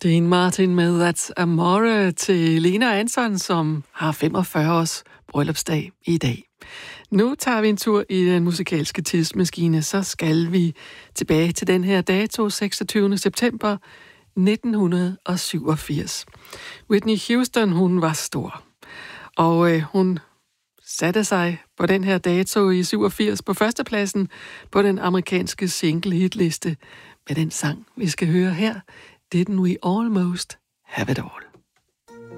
Dean Martin med That's Amore til Lena Andersson, som har 45 års bryllupsdag i dag. Nu tager vi en tur i den musikalske tidsmaskine, så skal vi tilbage til den her dato, 26. september 1987. Whitney Houston, hun var stor, og hun satte sig på den her dato i 87 på førstepladsen på den amerikanske single-hitliste med den sang, vi skal høre her, Didn't We Almost Have It All.